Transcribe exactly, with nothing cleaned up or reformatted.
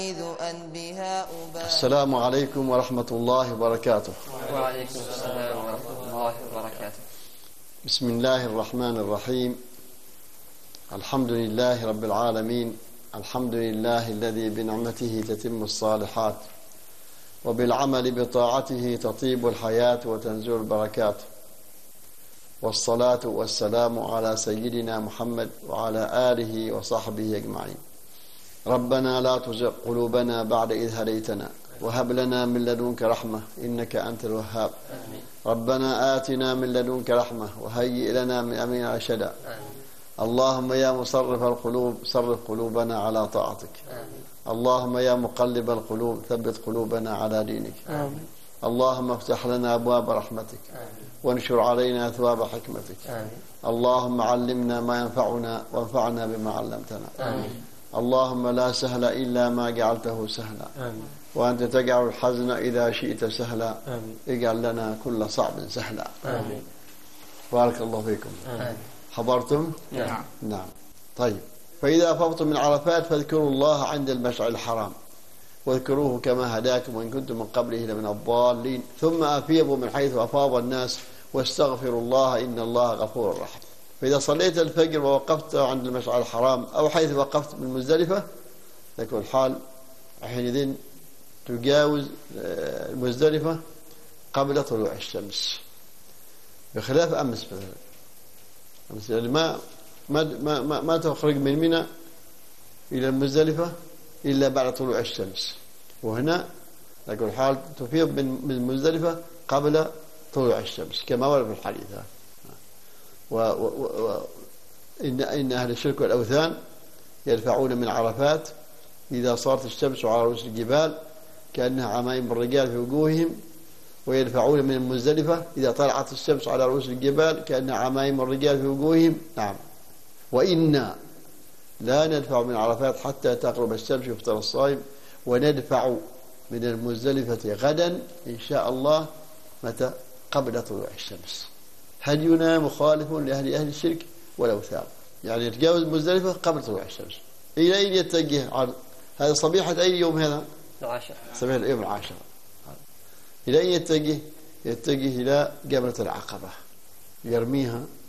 السلام عليكم ورحمة الله وبركاته. وعليكم السلام ورحمة الله وبركاته. بسم الله الرحمن الرحيم. الحمد لله رب العالمين. الحمد لله الذي بنعمته تتم الصالحات وبالعمل بطاعته تطيب الحياة وتنزل البركات، والصلاة والسلام على سيدنا محمد وعلى آله وصحبه أجمعين. ربنا لا تزغ قلوبنا بعد إذ هديتنا وهب لنا من لدنك رحمة إنك أنت الوهاب. ربنا آتنا من لدنك رحمة وهيئ لنا من أمرنا رشدا. اللهم يا مصرف القلوب صرف قلوبنا على طاعتك. اللهم يا مقلب القلوب ثبت قلوبنا على دينك. آمين. اللهم افتح لنا أبواب رحمتك وانشر علينا أثواب حكمتك. آمين. اللهم علمنا ما ينفعنا وانفعنا بما علمتنا. آمين. اللهم لا سهل إلا ما جعلته سهلا. آمين. وأنت تجعل الحزن إذا شئت سهلا. آمين. اجعل لنا كل صعب سهلا. آمين. بارك الله فيكم. آمين. حضرتم؟ نعم. نعم. طيب، فإذا أفضتم من عرفات فاذكروا الله عند المشعر الحرام واذكروه كما هداكم وإن كنتم من قبله لمن الضالين، ثم أفيضوا من حيث أفاض الناس واستغفروا الله إن الله غفور رحيم. فإذا صليت الفجر ووقفت عند المشعر الحرام أو حيث وقفت من مزدلفة تكون الحال حينئذ تجاوز المزدلفة قبل طلوع الشمس، بخلاف أمس مثلا. أمس يعني ما ما ما ما تخرج من منى إلى المزدلفة إلا بعد طلوع الشمس، وهنا تكون الحال تفيض من المزدلفة قبل طلوع الشمس كما ورد في الحديث. و و و إن إن أهل الشرك والأوثان يدفعون من عرفات إذا صارت الشمس على رؤوس الجبال كأنها عمائم الرجال في وجوههم، ويدفعون من المزدلفة إذا طلعت الشمس على رؤوس الجبال كأنها عمائم الرجال في وجوههم. نعم. وإنا لا ندفع من عرفات حتى تغرب الشمس يفطر الصائم، وندفع من المزدلفة غدا إن شاء الله متى؟ قبل طلوع الشمس. هدينا مخالف لأهل أهل الشرك والأوثان، يعني يتجاوز المزدلفة قبل طلوع الشمس. إلى أين يتجه؟ هذا صبيحة أي يوم؟ هذا العاشر، صبيحة اليوم العاشر. إلى أين يتجه؟ يتجه إلى جبلة العقبة، يرميها